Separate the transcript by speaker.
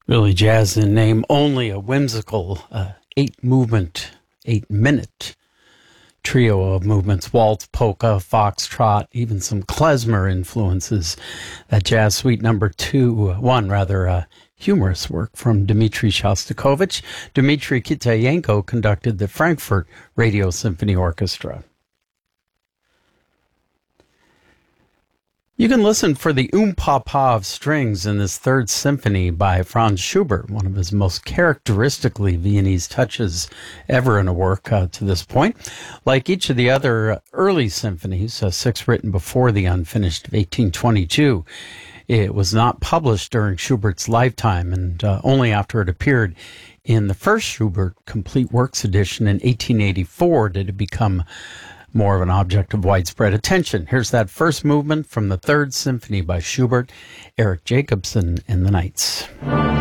Speaker 1: Really jazz in name only, a whimsical 8-movement, 8-minute trio of movements, waltz, polka, foxtrot, even some klezmer influences. That jazz suite number 1, humorous work from Dmitri Shostakovich. Dmitri Kitayenko conducted the Frankfurt Radio Symphony Orchestra. You can listen for the pa of strings in this third symphony by Franz Schubert, one of his most characteristically Viennese touches ever in a work to this point. Like each of the other early symphonies, 6 written before the unfinished of 1822, it was not published during Schubert's lifetime, and only after it appeared in the first Schubert Complete Works edition in 1884 did it become more of an object of widespread attention. Here's that first movement from the Third Symphony by Schubert, Eric Jacobson and the Knights.